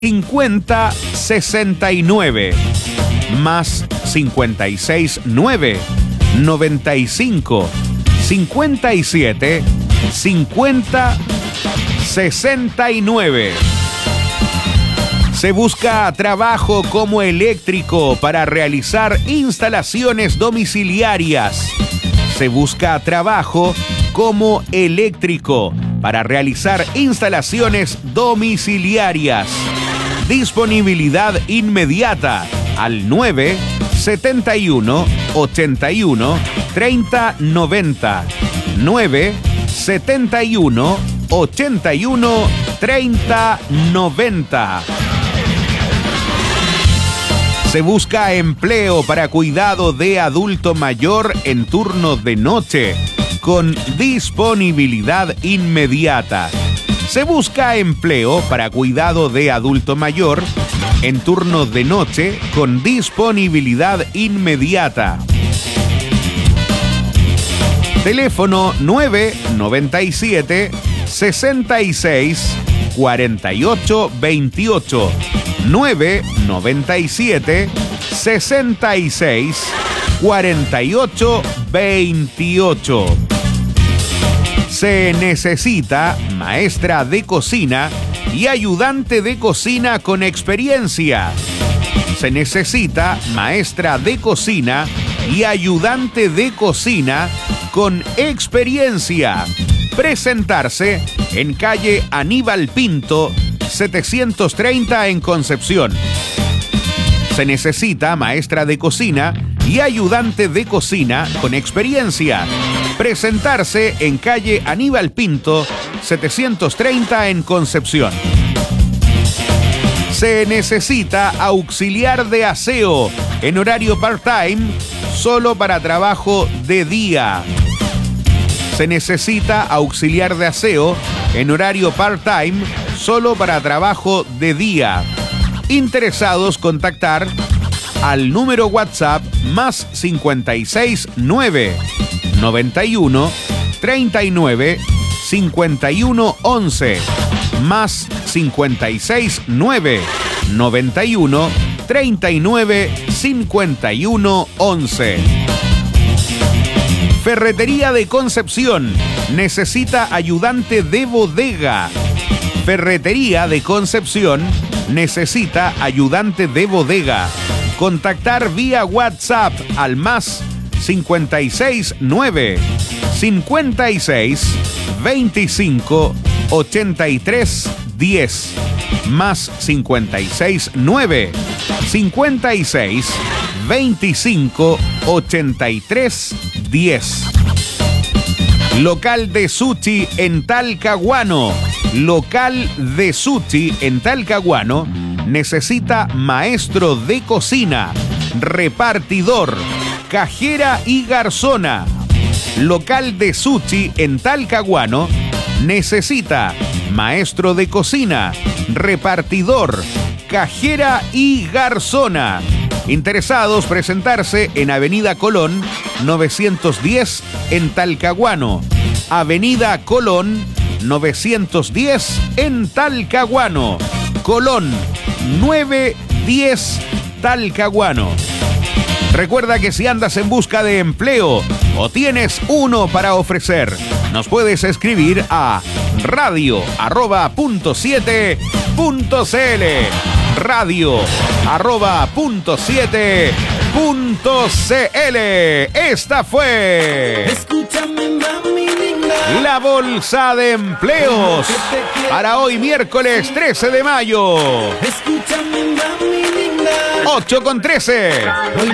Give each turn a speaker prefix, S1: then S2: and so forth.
S1: 5069 más 569 95 57 50 69. Se busca trabajo como eléctrico para realizar instalaciones domiciliarias. Se busca trabajo como eléctrico para realizar instalaciones domiciliarias. Disponibilidad inmediata al 971 81 30 90. 971 81 30 90. Se busca empleo para cuidado de adulto mayor en turno de noche, con disponibilidad inmediata. Se busca empleo para cuidado de adulto mayor en turno de noche, con disponibilidad inmediata. Teléfono 997 66 48 28. 997 66 48 28. Se necesita maestra de cocina y ayudante de cocina con experiencia. Se necesita maestra de cocina y ayudante de cocina con experiencia. Presentarse en calle Aníbal Pinto, 730 en Concepción. Se necesita maestra de cocina y ayudante de cocina con experiencia. Presentarse en calle Aníbal Pinto, 730 en Concepción. Se necesita auxiliar de aseo en horario part-time, solo para trabajo de día. Se necesita auxiliar de aseo en horario part-time, solo para trabajo de día. Interesados, contactar al número WhatsApp más 56 9 91 39 51 11 más 56 9 91 39 51 11. Ferretería de Concepción necesita ayudante de bodega. Ferretería de Concepción necesita ayudante de bodega. Contactar vía WhatsApp al más 56 9 56 25 83 10 más 56 9 56 25 83 10. Local de sushi en Talcahuano. Local de sushi en Talcahuano necesita maestro de cocina, repartidor, cajera y garzona. Local de sushi en Talcahuano necesita maestro de cocina, repartidor, cajera y garzona. Interesados, presentarse en Avenida Colón 910 en Talcahuano. Avenida Colón 910 en Talcahuano. Colón 910 Talcahuano. Recuerda que si andas en busca de empleo o tienes uno para ofrecer, nos puedes escribir a radio@.7.cl. radio@.7.cl. Esta fue la bolsa de empleos para hoy miércoles 13 de mayo. 8:13.